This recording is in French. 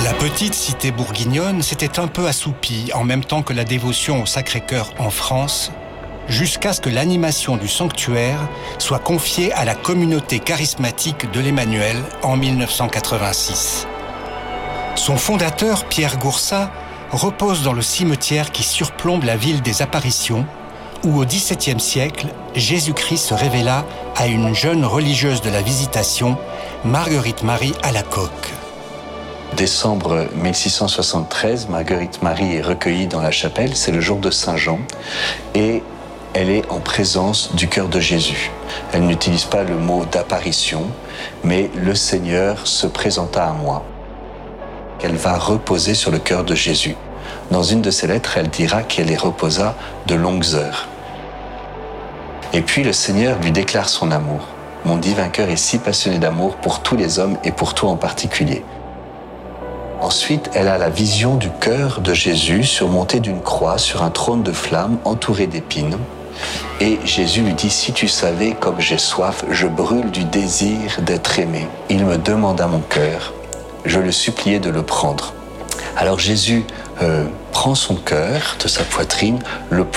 La petite cité bourguignonne s'était un peu assoupie en même temps que la dévotion au Sacré-Cœur en France, jusqu'à ce que l'animation du sanctuaire soit confiée à la communauté charismatique de l'Emmanuel en 1986. Son fondateur, Pierre Goursat, repose dans le cimetière qui surplombe la ville des Apparitions, où au XVIIe siècle, Jésus-Christ se révéla à une jeune religieuse de la Visitation, Marguerite-Marie Alacoque. Décembre 1673, Marguerite-Marie est recueillie dans la chapelle, c'est le jour de Saint-Jean, et elle est en présence du cœur de Jésus. Elle n'utilise pas le mot d'apparition, mais le Seigneur se présenta à moi. Elle va reposer sur le cœur de Jésus. Dans une de ses lettres, elle dira qu'elle y reposa de longues heures. Et puis le Seigneur lui déclare son amour. Mon divin cœur est si passionné d'amour pour tous les hommes et pour toi en particulier. Ensuite, elle a la vision du cœur de Jésus surmonté d'une croix sur un trône de flammes entouré d'épines. Et Jésus lui dit, si tu savais comme j'ai soif, je brûle du désir d'être aimé. Il me demanda mon cœur, je le suppliais de le prendre. Alors Jésus prend son cœur de sa poitrine, le